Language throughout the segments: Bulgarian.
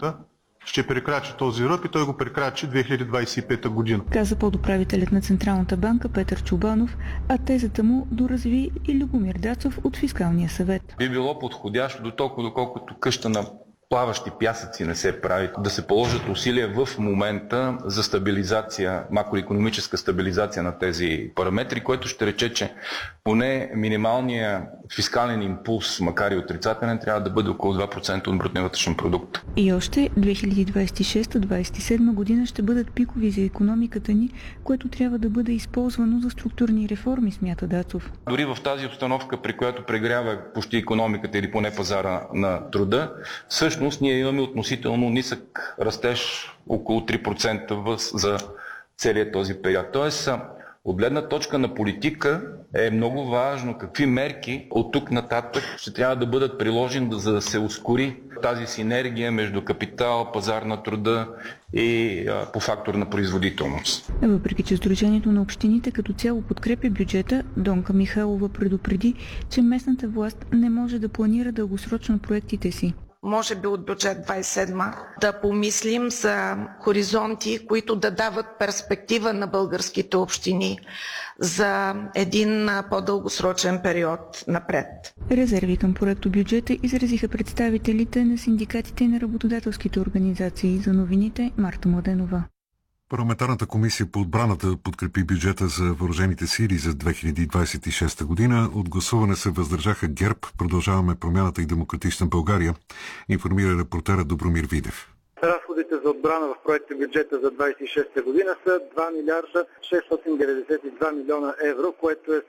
годината ще прекрачи този ръб и той го прекрачи 2025 година. Каза подуправителят на Централната банка Петър Чобанов, а тезата му доразви и Любомир Дацов от Фискалния съвет. Би било подходящо до толкова, доколкото къща на плаващи пясъци не се прави, да се положат усилия в момента за стабилизация, макроикономическа стабилизация на тези параметри, което ще рече, че поне минималният фискален импулс, макар и отрицателен, трябва да бъде около 2% от брутния вътрешен продукт. И още 2026-2027 година ще бъдат пикови за икономиката ни, което трябва да бъде използвано за структурни реформи, смята Дацов. Дори в тази обстановка, при която прегрява почти икономиката или поне пазара на труда, всъщност ние имаме относително нисък растеж, около 3% за целият този период. Тоест, от гледна точка на политика е много важно какви мерки от тук нататък ще трябва да бъдат приложени, за да се ускори тази синергия между капитал, пазар на труда и по фактор на производителност. Въпреки че Сдружението на общините като цяло подкрепя бюджета, Донка Михайлова предупреди, че местната власт не може да планира дългосрочно проектите си. Може би от бюджет 27 да помислим за хоризонти, които да дават перспектива на българските общини за един по-дългосрочен период напред. Резерви към проекто бюджета изразиха представителите на синдикатите и на работодателските организации. За новините Марта Младенова. Парламентарната комисия по отбраната подкрепи бюджета за въоръжените сили за 2026 година. От гласуване се въздържаха ГЕРБ, Продължаваме промяната и Демократична България, информира репортера Добромир Видев. Разходите за отбрана в проекта бюджета за 26-та година са 2 милиарда 692 милиона евро, което е с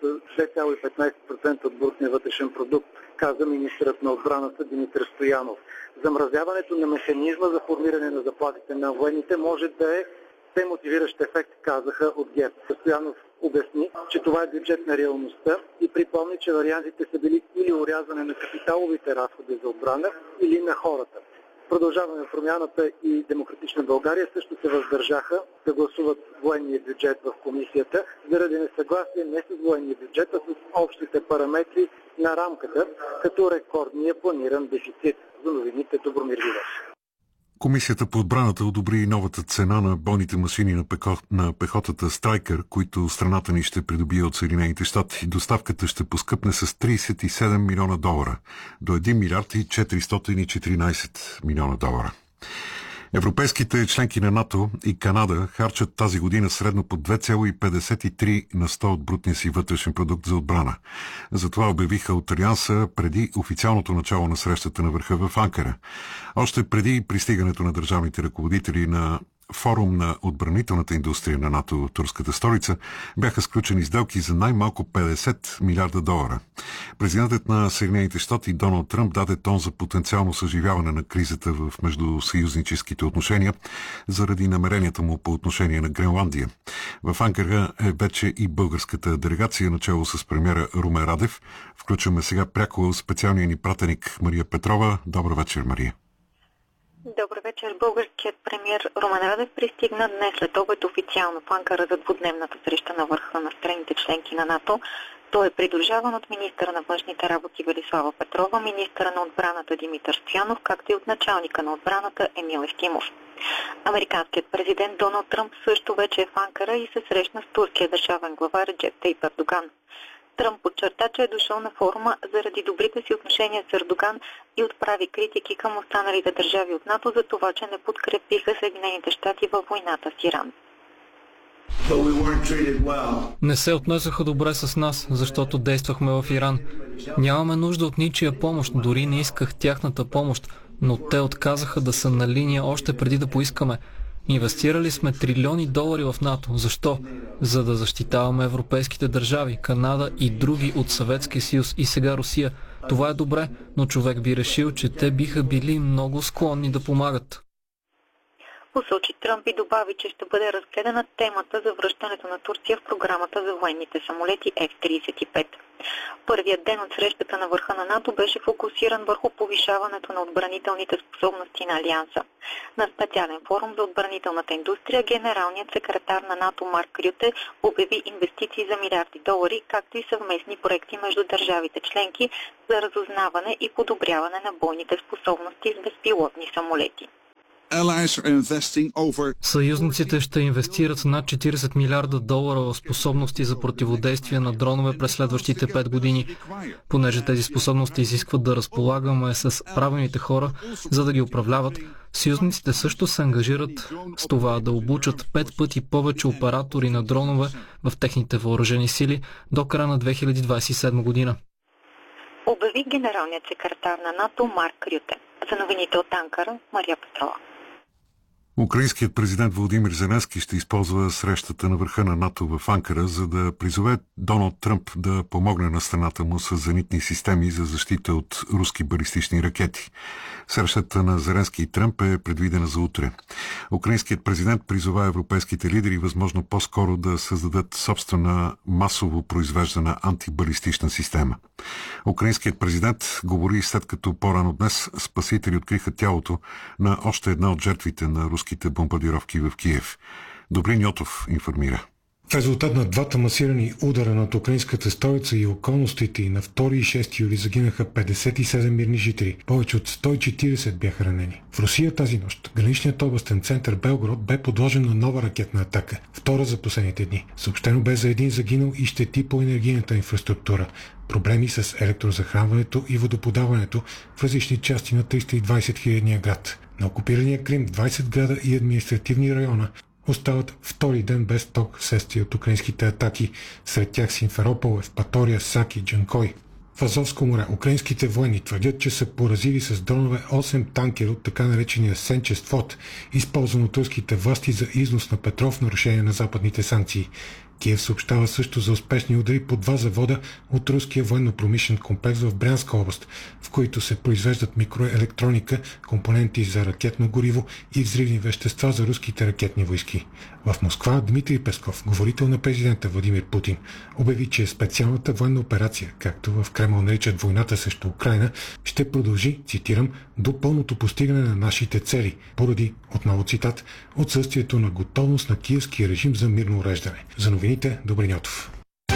2,15% от брутния вътрешен продукт, каза министърът на отбраната Димитър Стоянов. Замразяването на механизма за формиране на заплатите на военните може да е демотивиращ ефект, казаха от ГЕРБ. Стоянов обясни, че това е бюджет на реалността и припомни, че вариантите са били или урязване на капиталовите разходи за отбрана, или на хората. Продължаваме промяната и Демократична България също се въздържаха да гласуват военния бюджет в комисията, заради несъгласие не с военния бюджет, а с общите параметри на рамката, като рекордния планиран дефицит. За новините Добромир Видев. Комисията по отбраната одобри и новата цена на бойните машини на пехотата Страйкър, които страната ни ще придобие от Съединените щати. Доставката ще поскъпне с $37 милиона до 1 милиард и 414 милиона долара. Европейските членки на НАТО и Канада харчат тази година средно по 2,53 на 100 от брутния си вътрешен продукт за отбрана. Затова обявиха от Алианса преди официалното начало на срещата на върха в Анкара. Още преди пристигането на държавните ръководители на форум на отбранителната индустрия на НАТО, турската столица, бяха сключени сделки за най-малко $50 милиарда. Президентът на Съединените щати Доналд Тръмп даде тон за потенциално съживяване на кризата в междусъюзническите отношения заради намеренията му по отношение на Гренландия. В Анкара е вече и българската делегация, начало с премиера Румен Радев. Включваме сега пряко специалния ни пратеник Мария Петрова. Добър вечер, Мария. Добър вечер. Българският премиер Румен Радев пристигна днес след обед официално в Анкара за двудневната среща на върха на страните членки на НАТО. Той е придружаван от министъра на външните работи Велислава Петрова, министъра на отбраната Димитър Стоянов, както и от началника на отбраната Емил Ефтимов. Американският президент Доналд Тръмп също вече е в Анкара и се срещна с турския държавен глава Реджеп Тайип Ердоган. Тръмп подчерта, че е дошъл на форума заради добрите си отношения с Ердоган и отправи критики към останалите държави от НАТО за това, че не подкрепиха Съединените щати във войната с Иран. Не се отнесоха добре с нас, защото действахме в Иран. Нямаме нужда от ничия помощ, дори не исках тяхната помощ, но те отказаха да са на линия още преди да поискаме. Инвестирали сме $трилиони в НАТО. Защо? За да защитаваме европейските държави, Канада и други от Съветския съюз и сега Русия. Това е добре, но човек би решил, че те биха били много склонни да помагат. Посочи Тръмп и добави, че ще бъде разгледана темата за връщането на Турция в програмата за военните самолети F-35. Първият ден от срещата на върха на НАТО беше фокусиран върху повишаването на отбранителните способности на Алианса. На специален форум за отбранителната индустрия генералният секретар на НАТО Марк Рюте обяви инвестиции за милиарди долари, както и съвместни проекти между държавите членки за разузнаване и подобряване на бойните способности с безпилотни самолети. Съюзниците ще инвестират над $40 милиарда в способности за противодействие на дронове през следващите 5 години, понеже тези способности изискват да разполагаме с правилните хора, за да ги управляват. Съюзниците също се ангажират с това да обучат 5 пъти повече оператори на дронове в техните въоръжени сили до края на 2027 година. Обяви генералният секретар на НАТО Марк Рюте. За новините от Анкара, Мария Петрова. Украинският президент Володимир Зеленски ще използва срещата на върха на НАТО в Анкара, за да призове Доналд Тръмп да помогне на страната му с зенитни системи за защита от руски балистични ракети. Срещата на Зеленски и Тръмп е предвидена за утре. Украинският президент призова европейските лидери възможно по-скоро да създадат собствена масово произвеждана антибалистична система. Украинският президент говори след като по-рано днес спасители откриха тялото на още една от жертвите на руските бомбардировки в Киев. Добрин Йотов информира. В резултат на двата масирани удара над украинската столица и околностите й на 2 и 6 юли загинаха 57 мирни жители. Повече от 140 бяха ранени. В Русия тази нощ граничният областен център Белгород бе подложен на нова ракетна атака, втора за последните дни. Съобщено бе за един загинал и щети по енергийната инфраструктура. Проблеми с електрозахранването и водоподаването в различни части на 320 000 град. На окупирания Крим 20 града и административни района остават втори ден без ток вследствие от украинските атаки, сред тях Симферопол, Евпатория, Саки, Джанкой. В Азовско море украинските военни твърдят, че са поразили с дронове 8 танкера от така наречения сенчест флот, използван от турските власти за износ на петрол в нарушение на западните санкции. Киев съобщава също за успешни удари по 2 завода от руския военно-промишлен комплекс в Брянска област, в които се произвеждат микроелектроника, компоненти за ракетно гориво и взривни вещества за руските ракетни войски. В Москва Дмитрий Песков, говорител на президента Владимир Путин, обяви, че специалната военна операция, както в Кремъл наричат войната срещу Украйна, ще продължи, цитирам, до пълното постигане на нашите цели, поради, отново цитат, отсъствието на готовност на киевския режим за мирно уреждане. За новините, Добрин Йотов.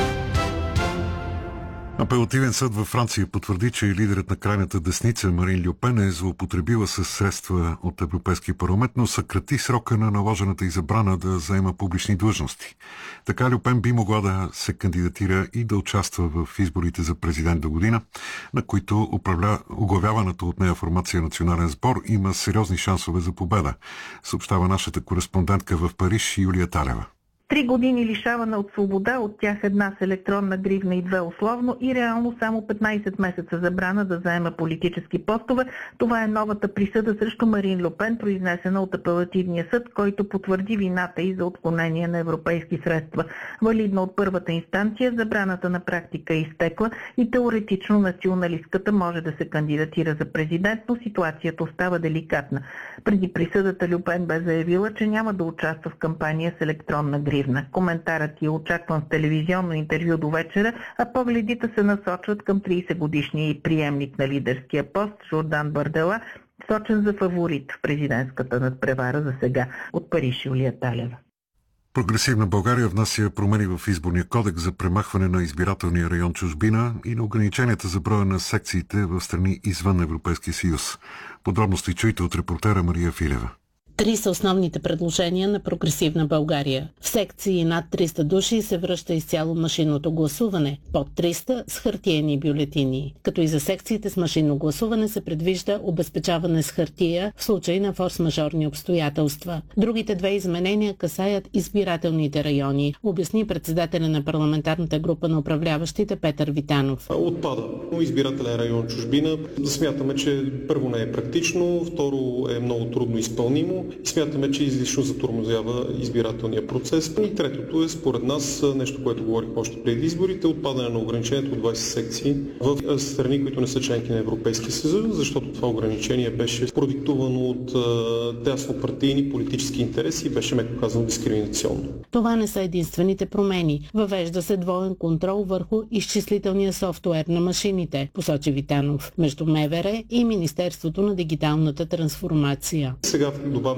Апелативен съд във Франция потвърди, че лидерът на крайната десница Марин Льо Пен е злоупотребила с средства от Европейския парламент, но съкрати срока на наложената и забрана да заема публични длъжности. Така Льо Пен би могла да се кандидатира и да участва в изборите за президент до година, на които оглавяваната от нея формация Национален сбор има сериозни шансове за победа, съобщава нашата кореспондентка в Париж Юлия Талева. 3 години лишаване от свобода, от тях една с електронна гривна и 2 условно и реално само 15 месеца забрана да заема политически постове. Това е новата присъда срещу Марин Льо Пен, произнесена от апелативния съд, който потвърди вината и за отклонение на европейски средства. Валидно от първата инстанция, забраната на практика е изтекла и теоретично националистката може да се кандидатира за президент, но ситуацията остава деликатна. Преди присъдата Льо Пен бе заявила, че няма да участва в кампания с електронна гривна. Коментарът е очакван в телевизионно интервю до вечера, а погледите се насочват към 30-годишния и приемник на лидерския пост Жордан Бардела, сочен за фаворит в президентската надпревара за сега. От Париж Юлия Талева. Прогресивна България внася промени в изборния кодекс за премахване на избирателния район чужбина и на ограниченията за броя на секциите в страни извън Европейския съюз. Подробности чуйте от репортера Мария Филева. 3 са основните предложения на Прогресивна България. В секции над 300 души се връща изцяло машинното гласуване, под 300 с хартиени бюлетини. Като и за секциите с машинно гласуване се предвижда обезпечаване с хартия в случай на форс-мажорни обстоятелства. Другите 2 изменения касаят избирателните райони, обясни председателя на парламентарната група на управляващите Петър Витанов. Отпада избирателен район чужбина. Смятаме, че първо не е практично, второ е много трудно изпълнимо. И смятаме, че излишно затормозява избирателния процес. И третото е, според нас, нещо, което говорих още преди изборите, отпадане на ограничението от 20 секции в страни, които не са членки на Европейския съюз, защото това ограничение беше продиктувано от теснопартийни политически интереси и беше, меко казано, дискриминационно. Това не са единствените промени. Въвежда се двоен контрол върху изчислителния софтуер на машините, посочи Витанов, между МВР и Министерството на дигиталната трансформация. Сега добавяме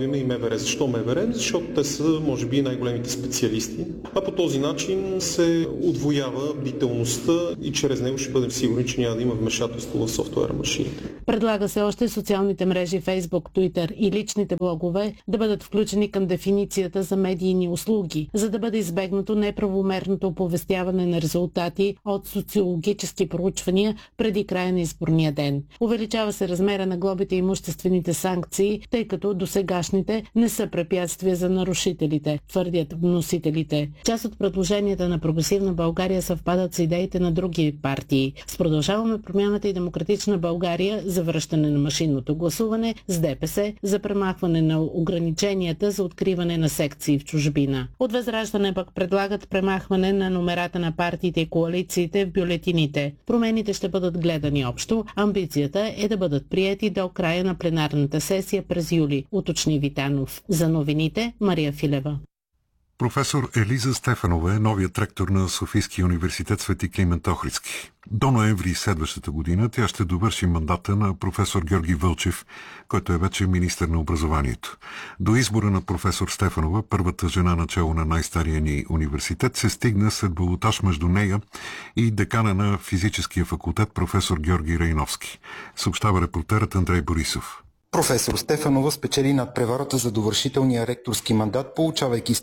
добавим и МВР. Защо МВР? Защото те са, може би, най-големите специалисти. А по този начин се удвоява бдителността и чрез него ще бъдем сигурни, че няма да има вмешателство в софтуера машините. Предлага се още социалните мрежи Facebook, Twitter и личните блогове да бъдат включени към дефиницията за медийни услуги, за да бъде избегнато неправомерното оповестяване на резултати от социологически проучвания преди края на изборния ден. Увеличава се размера на глобите и имуществените санкции, тъй като досегашните не са препятствия за нарушителите, твърдят вносителите. Част от предложенията на Прогресивна България съвпадат с идеите на други партии. С Продължаваме промяната и Демократична България за връщане на машинното гласуване, с ДПС за премахване на ограниченията за откриване на секции в чужбина. От Възраждане пък предлагат премахване на номерата на партиите и коалициите в бюлетините. Промените ще бъдат гледани общо. Амбицията е да бъдат приети до края на пленарната сесия през юли, уточни Витанов. За новините Мария Филева. Професор Елиза Стефанова е новият ректор на Софийския университет Свети Климент Охридски. До ноември следващата година тя ще довърши мандата на професор Георги Вълчев, който е вече министър на образованието. До избора на професор Стефанова, първата жена начело на най-стария ни университет, се стигна след балотаж между нея и декана на физическия факултет професор Георги Рейновски, съобщава репортерът Андрей Борисов. Професор Стефанова спечели надпреварата за довършителния ректорски мандат, получавайки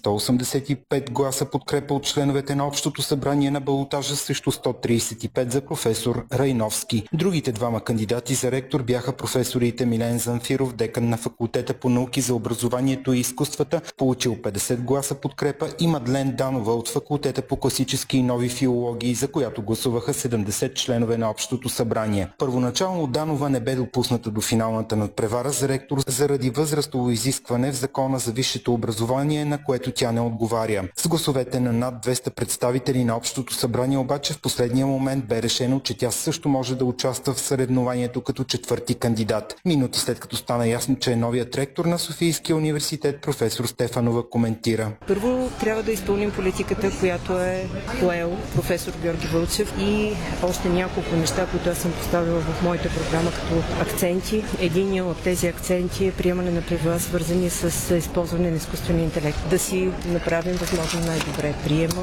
185 гласа подкрепа от членовете на Общото събрание на балотажа срещу 135 за професор Райновски. Другите двама кандидати за ректор бяха професорите Милен Замфиров, декан на факултета по науки за образованието и изкуствата, получил 50 гласа подкрепа, и Мадлен Данова от факултета по класически и нови филологии, за която гласуваха 70 членове на Общото събрание. Първоначално Данова не бе допусната до финалната надпревара за ректор заради възрастово изискване в Закона за висшето образование, на което тя не отговаря. С гласовете на над 200 представители на Общото събрание обаче в последния момент бе решено, че тя също може да участва в съревнованието като четвърти кандидат. Минути след като стана ясно, че е новият ректор на Софийския университет, професор Стефанова коментира. Първо трябва да изпълним политиката, която е поел професор Георги Вълчев, и още няколко неща, които аз съм поставила в моята програма като акценти. Единият от тези акценти е приемане на правила, свързани с използване на изкуствения интелект. Да си направим възможно най-добре приема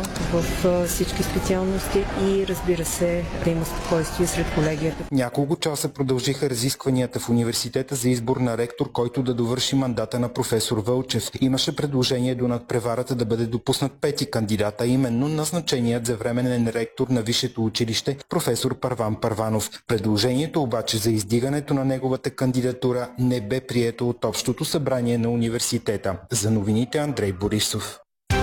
в всички специалности и, разбира се, да има спокойствие сред колегията. Няколко часа продължиха разискванията в университета за избор на ректор, който да довърши мандата на професор Вълчев. Имаше предложение до надпреварата да бъде допуснат пети кандидат, а именно назначеният за временен ректор на висшето училище професор Парван Парванов. Предложението обаче за издигането на неговата кандидатура не бе прието от Общото събрание на университета. За новините Андрей Борисов.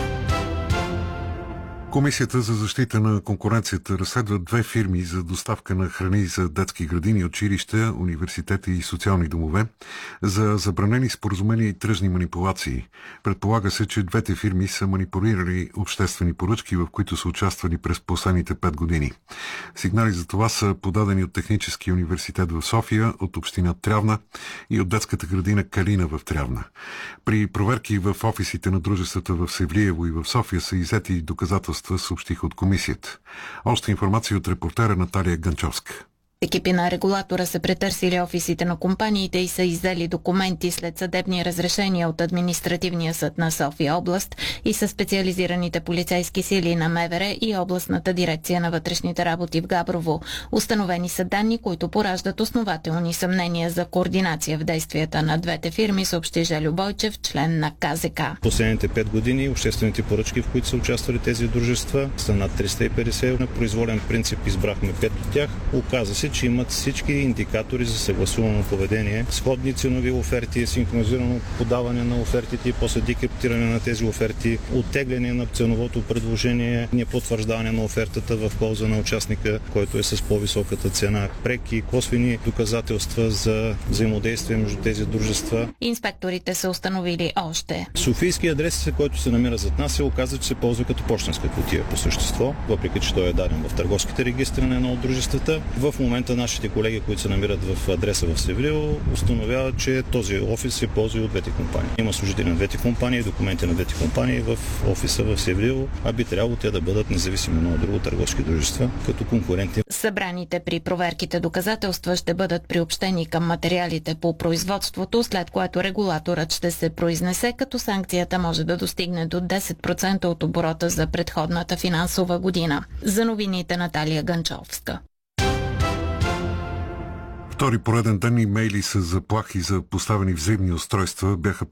Комисията за защита на конкуренцията разследва 2 фирми за доставка на храни за детски градини, училища, университети и социални домове за забранени споразумения и тръжни манипулации. Предполага се, че 2 фирми са манипулирали обществени поръчки, в които са участвали през последните 5 години. Сигнали за това са подадени от Техническия университет в София, от община Трявна и от детската градина Калина в Трявна. При проверки в офисите на дружествата в Севлиево и в София са иззети доказателства, съобщиха от комисията. Още информация от репортера Наталия Ганчовска. Екипи на регулатора са претърсили офисите на компаниите и са иззели документи след съдебни разрешения от Административния съд на София област и със специализираните полицейски сили на МВР и областната дирекция на вътрешните работи в Габрово. Установени са данни, които пораждат основателни съмнения за координация в действията на 2 фирми, съобщи Желю Бойчев, член на КЗК. Последните 5 години обществените поръчки, в които са участвали тези дружества, са над 350. На произволен принцип избрахме 5 от тях. Оказа се, че имат всички индикатори за съгласувано поведение, сходни ценови оферти, синхронизирано подаване на офертите и после декриптиране на тези оферти, оттегляне на ценовото предложение, непотвърждаване на офертата в полза на участника, който е с по-високата цена, преки и косвени доказателства за взаимодействие между тези дружества. Инспекторите са установили още. Софийски адрес, който се намира зад нас, се оказа, че се ползва като пощенска кутия по същество, въпреки че той е даден в търговските регистри на едно от дружествата. В момента момента нашите колеги, които се намират в адреса в Севлиево, установяват, че този офис се ползва и от двете компании. Има служители на двете компании, документи на двете компании в офиса в Севлиево, а би трябвало те да бъдат независими едно от друго търговски дружества, като конкуренти. Събраните при проверките доказателства ще бъдат приобщени към материалите по производството, след което регулаторът ще се произнесе, като санкцията може да достигне до 10% от оборота за предходната финансова година. За новините Наталия Ганчовска. Втори пореден ден имейли с заплахи за поставени взривни устройства бяха